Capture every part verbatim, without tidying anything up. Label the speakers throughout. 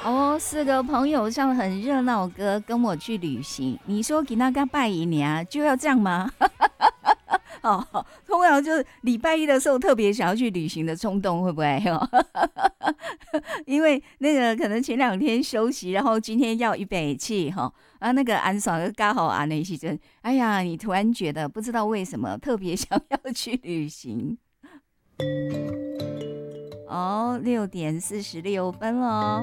Speaker 1: 哦，四个朋友唱很热闹歌，跟我去旅行。你说给那个拜一年就要这样吗？哦，通常就是礼拜一的时候特别想要去旅行的冲动，会不会？因为那个可能前两天休息，然后今天要预备去哈，啊，那个安爽刚好啊那时阵，哎呀，你突然觉得不知道为什么特别想要去旅行。哦，六点四十六分了，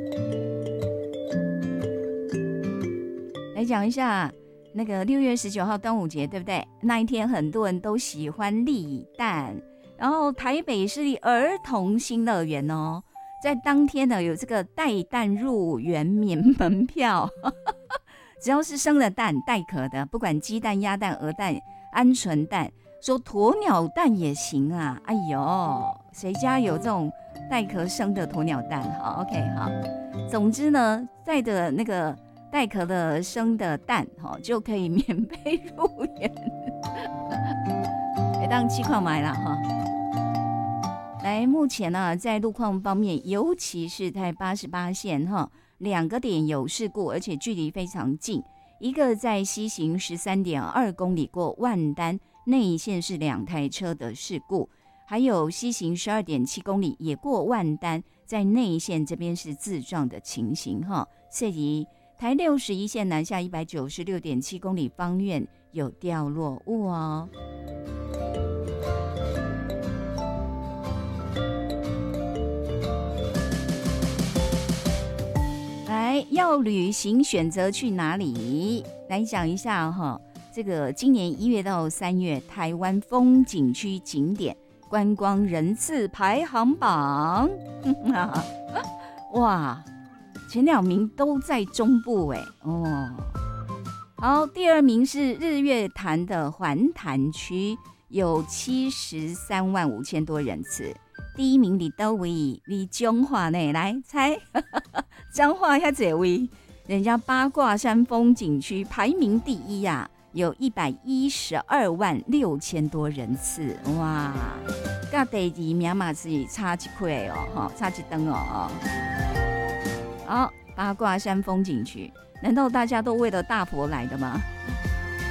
Speaker 1: 来讲一下。那个六月十九号端午节，对不对？那一天很多人都喜欢立蛋，然后台北市立儿童新乐园哦，在当天呢有这个带蛋入园免门票，只要是生的蛋带壳的，不管鸡蛋、鸭蛋、鹅蛋、鹌鹑蛋，说鸵鸟蛋也行啊！哎呦，谁家有这种带壳生的鸵鸟蛋？好 ，OK， 好。总之呢，带着那个。带壳的生的蛋、哦、就可以免费入园，来当气矿买了哈。来，目前呢、啊，在路况方面，尤其是在八十八线哈，两个点有事故，而且距离非常近。一个在西行十三点二公里过万丹内线是两台车的事故，还有西行十二点七公里也过万丹，在内线这边是自撞的情形哈，所以。台六十一线南下一百九十六点七公里方院有掉落物哦。来，要旅行选择去哪里？来讲一下哈，这个今年一月到三月台湾风景区景点观光人次排行榜，哇！前两名都在中部哎哦，好，第二名是日月潭的环潭区，有七十三万五千多人次。第一名李德伟，李彰化呢？来猜，彰化遐这位，人家八卦山风景区排名第一呀、啊，有一百一十二万六千多人次，哇！甲第二名嘛是差一块哦，哈，差一灯哦。好，八卦山风景区，难道大家都为了大佛来的吗？